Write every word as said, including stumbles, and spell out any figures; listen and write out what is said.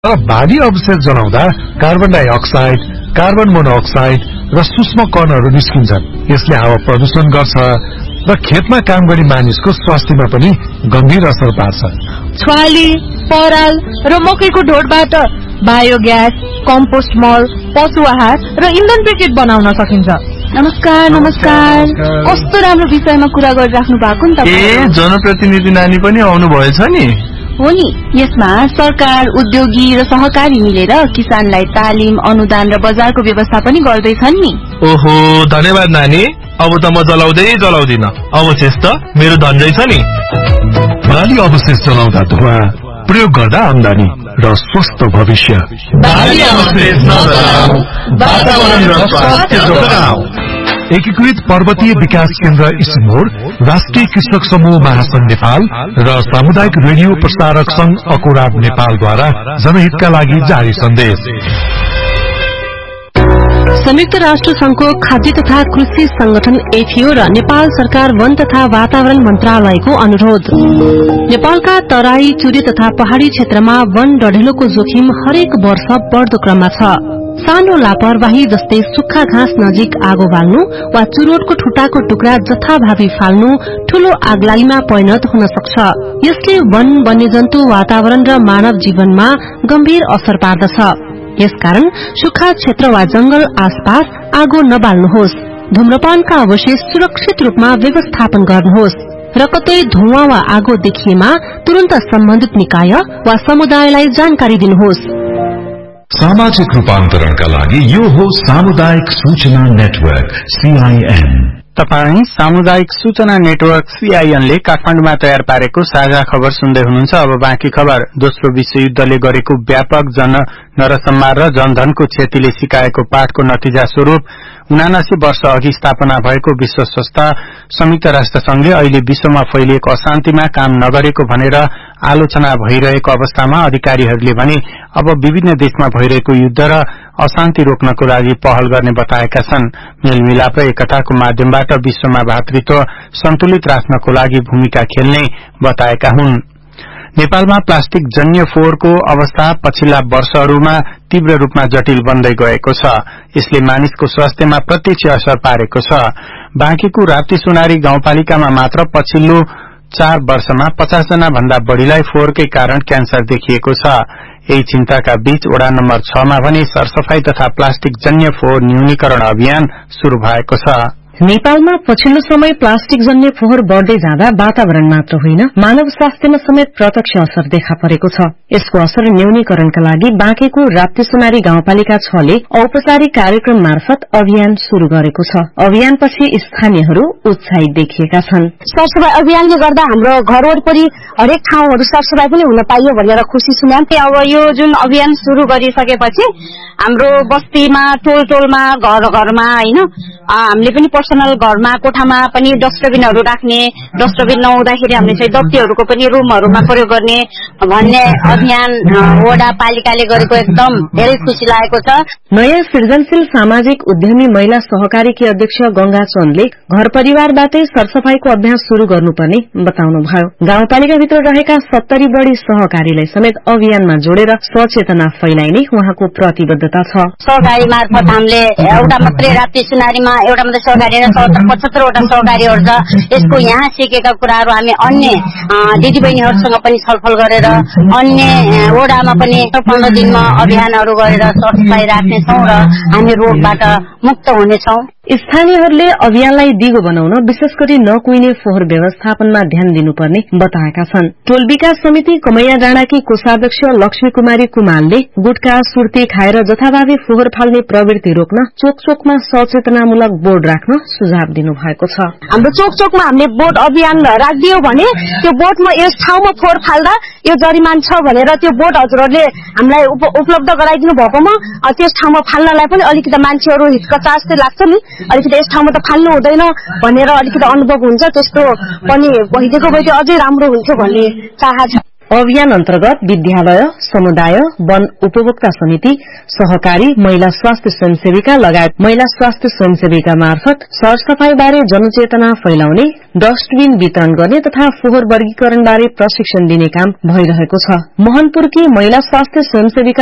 भारी अवशेष जलाउँदा carbon dioxide, carbon monoxide र सूक्ष्म कणहरू निस्किन्छन्। यसले हावा प्रदूषण गर्छ र खेतमा काम गर्ने मानिसको स्वास्थ्यमा पनि गम्भीर असर पार्छ। छ्वाली, पराल र मकैको ढोडबाट बायोग्यास, कम्पोस्ट मल, पशु आहार र इन्धन ब्रिकेट बनाउन सकिन्छ। नमस्कार नमस्कार कस्तो राम्रो विषयमा कुरा गरिराख्नु भएको नि तपाईँ। ए जनप्रतिनिधि नानी पनि आउनु भएछ नि। हो नि, यसमा सरकार, उद्योगी र सहकारी मिलेर किसानलाई तालिम, अनुदान र बजारको व्यवस्था पनि गर्दैछन् नि। ओहो धन्यवाद नानी। अब त म जलाउँदै जलाउँदिन, अवशेष त मेरो धन रहेछ नि। बाली अवशेष जलाउँदा धुवा, प्रयोग गर्दा आम्दानी र स्वस्थ भविष्य। बाली अवशेष नजलाऊ, वातावरण र स्वास्थ्य जोगाऊ। एकीकृत पर्वतीय विकास केन्द्र इस्मोर, राष्ट्रिय कृषक समूह महासंघ नेपाल र सामुदायिक रेडियो प्रसारक संघ अकोराब नेपालद्वारा जनहितका लागि जारी सन्देश। संयुक्त राष्ट्र संघको खाद्य तथा कृषि संगठन एफिओ र नेपाल सरकार वन तथा वातावरण मन्त्रालयको अनुरोध। नेपालका तराई, चुरे तथा पहाड़ी क्षेत्रमा वन डढेलोको जोखिम हरेक वर्ष बढ़दो क्रममा छ। सानो लापरवाही जस्तै सुक्खा घाँस नजिक आगो बाल्नु वा चुरोटको ठुटाको टुक्रा जथाभावी फाल्नु ठूलो आगलागीमा परिणत हुन सक्छ। यसले वन, वन्यजन्तु, वातावरण र मानव जीवनमा गम्भीर असर पार्दछ। यसकारण सुक्खा क्षेत्र वा जंगल आसपास आगो नबाल्नुहोस्। धूम्रपानका अवशेष सुरक्षित रूपमा व्यवस्थापन गर्नुहोस् र कतै धुवाँ वा आगो देखिएमा तुरन्त सम्बन्धित निकाय वा समुदायलाई जानकारी दिनुहोस्। सामाजिक रूपान्तरणका लागि यो हो सामुदायिक सूचना नेटवर्क सीआईएन। तपाई सामुदायिक सूचना नेटवर्क सीआईएन ले काठमाडौँमा तयार पारेको साझा खबर सुन्दै हुनुहुन्छ। अब बाँकी खबर। दोस्रो विश्वयुद्धले गरेको व्यापक जन नरसंहार र जनधनको क्षतिले सिकाएको पाठको नतिजा स्वरूप उनासी वर्ष अघि स्थापना भएको विश्व संस्था संयुक्त राष्ट्र संघले अहिले विश्वमा फैलिएको अशान्तिमा काम नगरेको भनेर आलोचना भइरहेको अवस्थामा अधिकारीहरूले भने अब विभिन्न देशमा भइरहेको युद्ध र अशान्ति रोक्नको लागि पहल गर्ने बताएका छन्। मेलमिलाप र एकताको माध्यमबाट विश्वमा भातृत्व सन्तुलित राख्नको लागि भूमिका खेल्ने बताएका हुन्। नेपालमा प्लास्टिक जन्य फोहोरको अवस्था पछिल्ला वर्षहरूमा तीव्र रूपमा जटिल बन्दै गएको छ। यसले मानिसको स्वास्थ्यमा प्रत्यक्ष असर पारेको छ। बाँकीको राप्ती सुनारी गाउँपालिकामा मात्र पछिल्लो चार वर्षमा पचास जना भन्दा बढ़ीलाई फोहोरकै कारण क्यान्सर देखिएको छ। यही चिन्ताका बीच वडा नम्बर छ मा भने सरसफाई तथा प्लास्टिक जन्य फोहोर न्यूनीकरण अभियान शुरू भएको छ। नेपालमा पछिल्लो समय प्लास्टिक जन्य फोहोर बढ़दै जाँदा वातावरण मात्र होइन, मानव स्वास्थ्यमा समेत प्रत्यक्ष असर देखा परेको छ। यसको असर न्यूनीकरणका लागि बाँकेको राप्ती सुनारी गाउँपालिका छ ले औपचारिक कार्यक्रम मार्फत अभियान शुरू गरेको छ। अभियानपछि स्थानीयहरू उत्साहित देखिएका छन्। सरसफाई अभियानले गर्दा हाम्रो घर वरिपरि हरेक ठाउँहरू सरसफाई पनि हुन पाइयो भनेर खुशी सुन्यौं। अब यो जुन अभियान शुरू गरिसकेपछि हाम्रो बस्तीमा, टोल टोलमा, घर घरमा हैन हामीले पनि पर्सनल घरमा, कोठामा पनि डस्टबिनहरू राख्ने, डस्टबिन नहुँदाखेरि हामीले चाहिँ दप्तीहरूको पनि रुमहरूमा प्रयोग गर्ने भन्ने अभियान वडा पालिकाले गरेको एकदम धेरै खुशी लागेको छ। नयाँ सृजनशील सामाजिक उद्यमी महिला सहकारीकी अध्यक्ष गंगा चन्दले घर परिवारबाटै सरसफाईको अभ्यास शुरू गर्नुपर्ने बताउनुभयो। गाउँपालिकाभित्र रहेका सत्तरी बढ़ी सहकारीलाई समेत अभियानमा जोडेर सचेतना फैलाइने उहाँको प्रतिबद्धता छ। सहकारी मार्फत हामीले एउटा मात्रै राप्ती सुनारीमा एउटा मात्रै सहकारी सत्तर पचहत्तरवटा सहकारीहरू छ। यसको यहाँ सिकेका कुराहरू हामी अन्य दिदीबहिनीहरूसँग पनि छलफल गरेर अन्य वडामा पनि पन्ध्र दिनमा अभियानहरू गरेर सरसफाई राख्नेछौँ र हामी रोगबाट मुक्त हुनेछौँ। स्थानीयहरूले अभियानलाई दिगो बनाउन विशेष गरी नकुइने फोहोर व्यवस्थापनमा ध्यान दिनुपर्ने बताएका छन्। टोल विकास समिति कमैया डाँडाकी कोषाध्यक्ष लक्ष्मी कुमारी कुमारले गुटखा, सुर्ती खाएर जथाभावी फोहोर फाल्ने प्रवृत्ति रोक्न चोक चोकमा सचेतनामूलक बोर्ड राख्न सुझाव दिनुभएको छ। हाम्रो चोक चोकमा हामीले बोर्ड अभियान राखिदियो भने त्यो बोर्डमा यस ठाउँमा फोहोर फाल्दा यो जरिमान छ भनेर त्यो बोर्ड हजुरहरूले हामीलाई उपलब्ध गराइदिनु भएकोमा त्यस ठाउँमा फाल्नलाई पनि अलिकति मान्छेहरू हिचकचास चाहिँ लाग्छ नि, अलिकति यस ठाउँमा त फाल्नु हुँदैन भनेर अलिकति अनुभव हुन्छ। त्यस्तो पनि भइदिएको भए अझै राम्रो हुन्थ्यो भन्ने चाह छ। अभियान अन्तर्गत विद्यालय, समुदाय, वन उपभोक्ता समिति, सहकारी, महिला स्वास्थ्य स्वयंसेविका लगायत महिला स्वास्थ्य स्वयंसेविका मार्फत सरसफाई बारे जनचेतना फैलाउने, डस्टबिन वितरण गर्ने तथा फोहोर वर्गीकरण बारे प्रशिक्षण दिने काम भइरहेको छ। मोहनपुरकी महिला स्वास्थ्य स्वयंसेविका